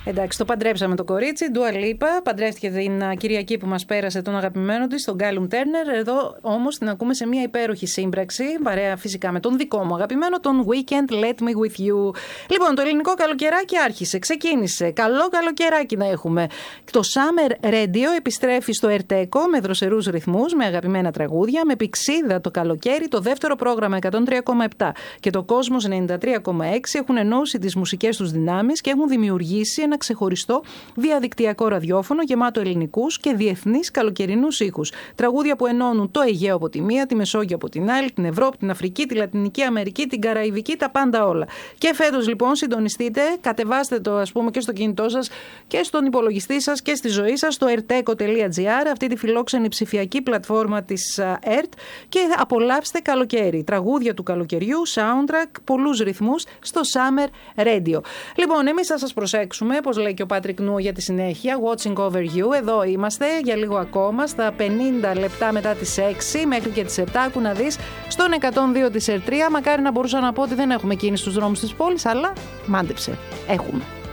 Εντάξει, το παντρέψαμε το κορίτσι. Ντουα Λίπα παντρεύτηκε την Κυριακή που μας πέρασε τον αγαπημένο της, τον Γκάλουμ Τέρνερ. Εδώ όμως την ακούμε σε μια υπέροχη σύμπραξη, παρέα φυσικά με τον δικό μου αγαπημένο, τον Weekend Let Me With You. Λοιπόν, το ελληνικό καλοκαιράκι άρχισε, ξεκίνησε. Καλό καλοκαιράκι να έχουμε. Το Summer Radio επιστρέφει στο Ερτέκο με δροσερούς ρυθμούς, με αγαπημένα τραγούδια, με πηξίδα το καλοκαίρι. Το δεύτερο πρόγραμμα 103,7 και το Κόσμος 93,6 έχουν ενώσει τις μουσικές τους δυνάμεις και έχουν δημιουργήσει ένα ξεχωριστό διαδικτυακό ραδιόφωνο γεμάτο ελληνικούς και διεθνείς καλοκαιρινούς ήχους. Τραγούδια που ενώνουν το Αιγαίο από τη μία, τη Μεσόγειο από την άλλη, την Ευρώπη, την Αφρική, τη Λατινική Αμερική, την Καραϊβική, τα πάντα όλα. Και φέτος λοιπόν συντονιστείτε, κατεβάστε το ας πούμε και στο κινητό σας και στον υπολογιστή σας και στη ζωή σας, στο erteco.gr, αυτή τη φιλόξενη ψηφιακή πλατφόρμα της ΕΡΤ, και απολαύστε καλοκαίρι. Τραγούδια του καλοκαιριού, soundtrack, πολλούς ρυθμούς στο Summer Radio. Λοιπόν, εμείς θα σας προσέξουμε, όπως λέει και ο Πάτρικ Νου, για τη συνέχεια. Watching over you. Εδώ είμαστε για λίγο ακόμα, στα 50 λεπτά μετά τις 6 μέχρι και τις 7. Άκου να δεις, στον 102 της ΕΡΤ3. Μακάρι να μπορούσα να πω ότι δεν έχουμε κίνηση στους δρόμους της πόλης, αλλά μάντεψε. Έχουμε.